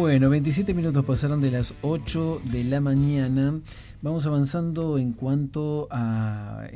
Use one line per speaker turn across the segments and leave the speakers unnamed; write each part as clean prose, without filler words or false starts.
Bueno, 27 minutos pasaron de las 8 de la mañana. Vamos avanzando en cuanto a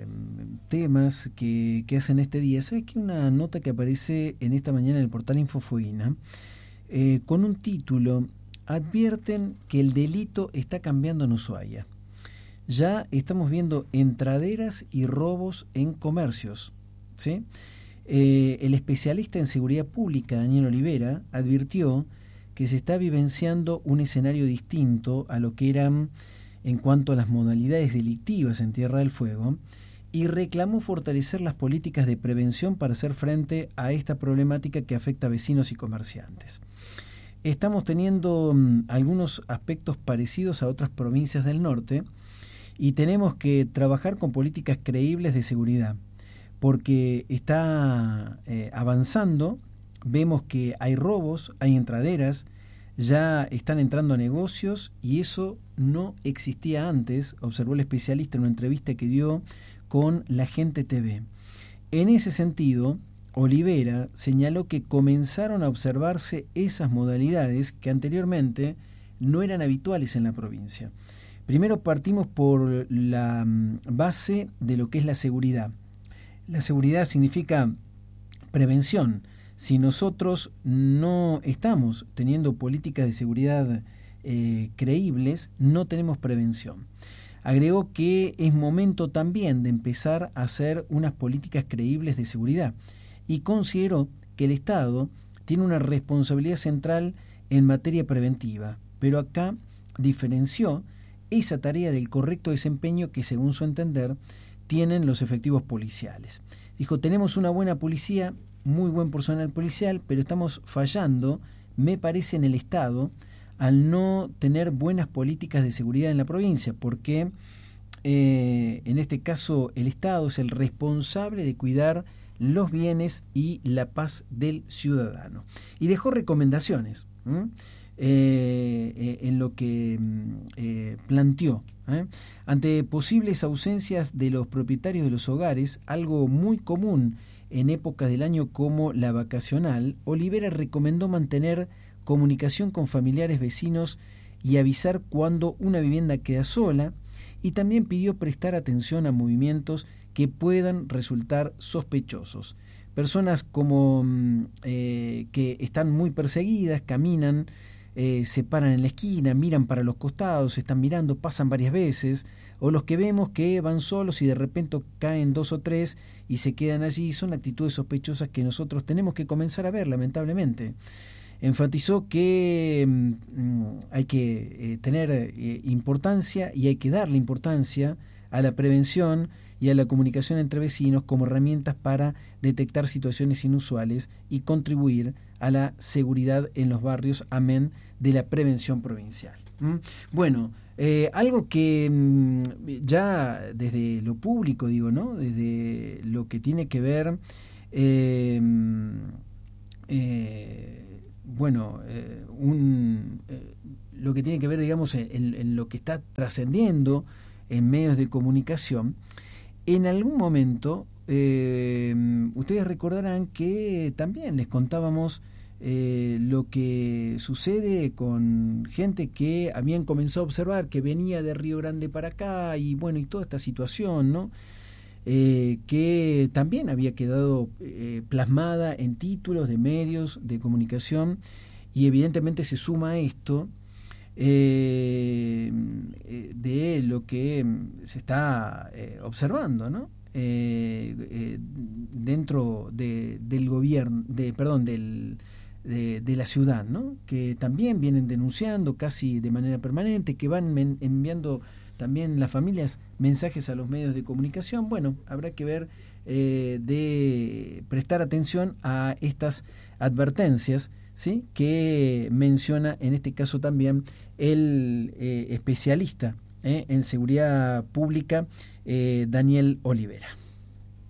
temas que hacen este día. ¿Sabes qué? Una nota que aparece en esta mañana en el portal Infofuina, con un título: advierten que el delito está cambiando en Ushuaia. Ya estamos viendo entraderas y robos en comercios, ¿sí? El especialista en seguridad pública, Daniel Olivera, advirtió que se está vivenciando un escenario distinto a lo que eran en cuanto a las modalidades delictivas en Tierra del Fuego, y reclamó fortalecer las políticas de prevención para hacer frente a esta problemática que afecta a vecinos y comerciantes. Estamos teniendo algunos aspectos parecidos a otras provincias del norte y tenemos que trabajar con políticas creíbles de seguridad, porque está avanzando. Vemos que hay robos, hay entraderas, ya están entrando a negocios y eso no existía antes, observó el especialista en una entrevista que dio con La Gente TV. En ese sentido, Olivera señaló que comenzaron a observarse esas modalidades que anteriormente no eran habituales en la provincia. Primero partimos por la base de lo que es la seguridad. La seguridad significa prevención. Si nosotros no estamos teniendo políticas de seguridad creíbles, no tenemos prevención. Agregó que es momento también de empezar a hacer unas políticas creíbles de seguridad y consideró que el Estado tiene una responsabilidad central en materia preventiva, pero acá diferenció esa tarea del correcto desempeño que, según su entender, tienen los efectivos policiales. Dijo: tenemos una buena policía, muy buen personal policial, pero estamos fallando, me parece, en el Estado al no tener buenas políticas de seguridad en la provincia, porque en este caso el Estado es el responsable de cuidar los bienes y la paz del ciudadano. Y dejó recomendaciones en lo que planteó. Ante posibles ausencias de los propietarios de los hogares, algo muy común en épocas del año como la vacacional, Olivera recomendó mantener comunicación con familiares, vecinos y avisar cuando una vivienda queda sola, y también pidió prestar atención a movimientos que puedan resultar sospechosos. Personas como que están muy perseguidas, caminan, se paran en la esquina, miran para los costados, están mirando, pasan varias veces, o los que vemos que van solos y de repente caen 2 o 3 y se quedan allí, son actitudes sospechosas que nosotros tenemos que comenzar a ver, lamentablemente. Enfatizó que hay que tener importancia y hay que darle importancia a la prevención y a la comunicación entre vecinos como herramientas para detectar situaciones inusuales y contribuir a la seguridad en los barrios, amén de la prevención provincial. Bueno, algo que ya desde lo público, digo, ¿no? Desde lo que tiene que ver, lo que tiene que ver, digamos, en lo que está trascendiendo en medios de comunicación. En algún momento, ustedes recordarán que también les contábamos lo que sucede con gente que habían comenzado a observar que venía de Río Grande para acá y bueno, y toda esta situación, ¿no? Que también había quedado plasmada en títulos de medios de comunicación, y evidentemente se suma a esto de lo que se está observando, ¿no? Dentro del gobierno, de la ciudad, ¿no? Que también vienen denunciando casi de manera permanente, que van enviando también las familias mensajes a los medios de comunicación. Bueno, habrá que ver de prestar atención a estas advertencias, ¿sí? Que menciona en este caso también el especialista en seguridad pública, Daniel Olivera.